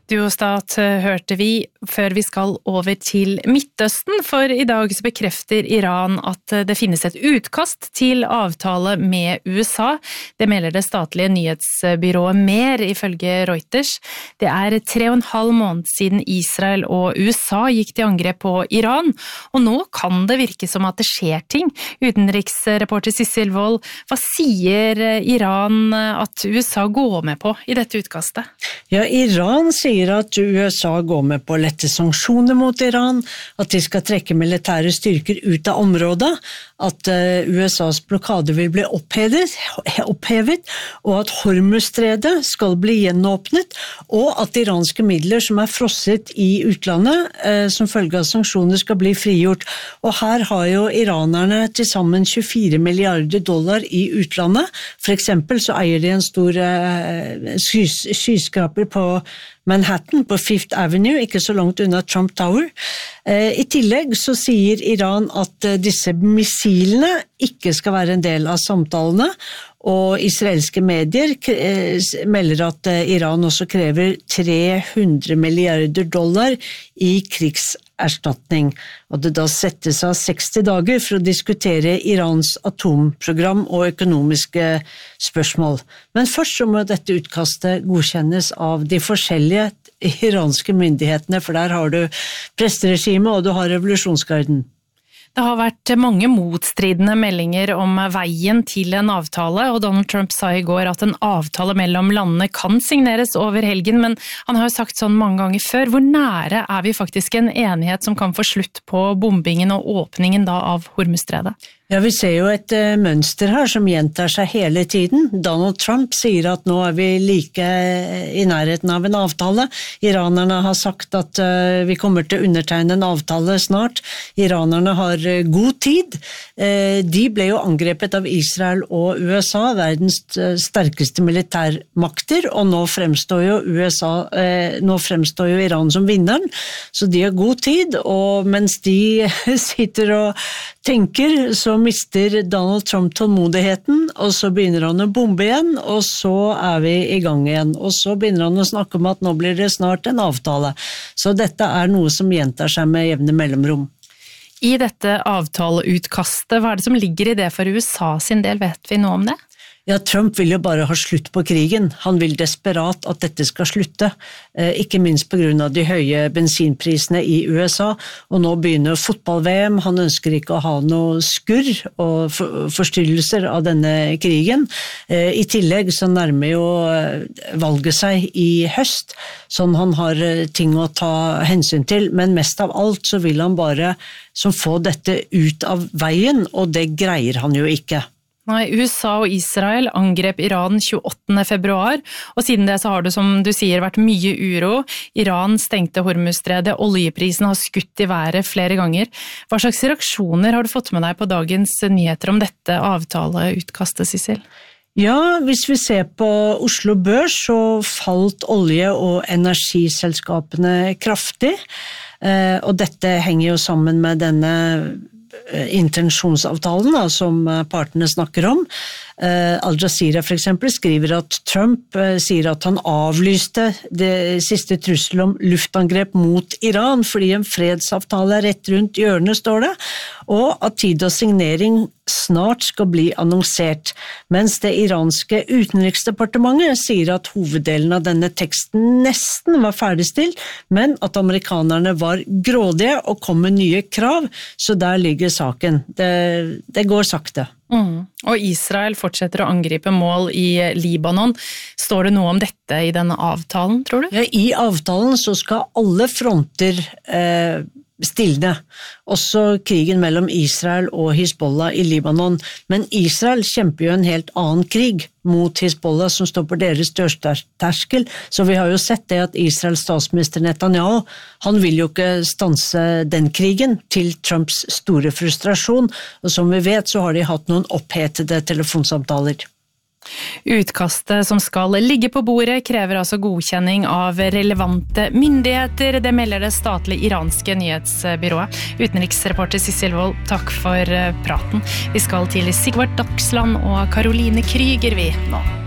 Duostat hørte vi før vi skal over til Midtøsten, for I dag så bekrefter Iran at det finnes et utkast til avtale med USA. Det melder det statlige nyhetsbyrået MER ifølge Reuters. Det 3,5 måneder siden Israel og USA gikk til angrep på Iran, og nå kan det virke som at det skjer ting. Utenriksreporter Sissel Wold, hva sier Iran at USA går med på I dette utkastet? Ja, Iran sier at USA går med på å lette sanksjoner mot Iran, at de skal trekke militære styrker ut av området, at USAs blokade vil bli opphevet, og at Hormuzstredet skal bli gjenåpnet, og at iranske midler som frosset I utlandet som følge av sanksjoner skal bli frigjort. Og her har jo iranerne til sammen $24 milliarder I utlandet. For eksempel så eier de en stor skyskraper på Manhattan på Fifth Avenue, ikke så langt unna Trump Tower. I tillegg så sier Iran at disse missilene ikke skal være en del av samtalene, og israelske medier melder at Iran også krever $300 milliarder I krigserstatning, og det da settes av 60 dager for å diskutere Irans atomprogram og økonomiske spørsmål. Men først så må dette utkastet godkjennes av de forskjellige iranske myndighetene, for der har du presteregimet og du har revolusjonsgarden. Det har vært mange motstridende meldinger om veien til en avtale, og Donald Trump sa I går at en avtale mellom landene kan signeres over helgen, men han har jo sagt sånn mange ganger før. Hvor nære vi faktisk en enighet som kan få slutt på bombingen og åpningen da av Hormuzstredet? Ja, vi ser jo et mønster her som gjentar seg hele tiden. Donald Trump sier at nå vi like I nærheten av en avtale. Iranerne har sagt at vi kommer til å undertegne en avtale snart. Iranerne har god tid. De ble jo angrepet av Israel og USA, verdens sterkeste militærmakter, og nå fremstår jo Iran som vinneren, så de har god tid, og mens de sitter og tenker, så mister Donald Trump tålmodigheten, og så begynner han å bombe igjen, og så vi I gang igjen, og så begynner han å snakke om at nå blir det snart en avtale. Så dette noe som gjentar seg med jevne mellomrom. I dette avtaleutkastet, hva det som ligger I det for USA sin del, vet vi noe om det? Ja, Trump vil jo bare ha slutt på krigen. Han vil desperat at dette skal slutte, ikke minst på grunn av de høye bensinprisene I USA, og nå begynner fotball-VM. Han ønsker ikke å ha noe skurr og forstyrrelser av denne krigen. I tillegg så nærmer jo valget seg I høst, sånn han har ting å ta hensyn til, men mest av alt så vil han bare få dette ut av veien, og det greier han jo ikke. Nei, USA og Israel angrep Iran 28. februar, og siden det så har det, som du sier, vært mye uro. Iran stengte Hormuzstredet, oljeprisen har skutt I været flere ganger. Hva slags reaksjoner har du fått med deg på dagens nyheter om dette avtaleutkastet, Sissel? Ja, hvis vi ser på Oslo Børs, så falt olje- og energiselskapene kraftig, og dette henger jo sammen med denne intensjonsavtalen da, som partene snakker om. Al Jazeera for eksempel skriver at Trump sier at han avlyste det siste trussel om luftangrep mot Iran fordi en fredsavtale rett rundt hjørnet, står det, og at tid og signering snart skal bli annonsert, mens det iranske utenriksdepartementet sier at hoveddelen av denne teksten nesten var ferdigstilt, men at amerikanerne var grådige og kom med nye krav, så der ligger saken. Det går sakte. Og Israel fortsetter å angripe mål I Libanon. Står det noe om dette I denne avtalen, tror du? Ja, I avtalen så skal alle fronter stilne, også krigen mellom Israel og Hizbollah I Libanon, men Israel kjemper jo en helt annen krig mot Hizbollah som står på deres dørsterskel, så vi har jo sett det at Israels statsminister Netanyahu, han vil jo ikke stanse den krigen til Trumps store frustrasjon, og som vi vet så har de hatt noen opphetede telefonsamtaler. Utkastet som skal ligge på bordet krever altså godkjenning av relevante myndigheter, det melder det statlige iranske nyhetsbyrået. Utenriksreporter Sissel Wold, takk for praten. Vi skal til Sigvart Dagsland og Caroline Kryger vi nå.